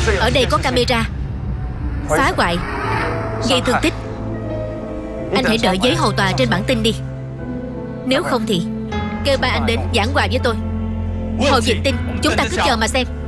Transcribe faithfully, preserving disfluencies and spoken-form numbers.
Ở đây có camera. Phá hoại, gây thương tích, anh hãy đợi giấy hầu tòa trên bản tin đi. Nếu không thì kêu ba anh đến giảng hòa với tôi. Hồi dịch tin chúng ta cứ chờ mà xem.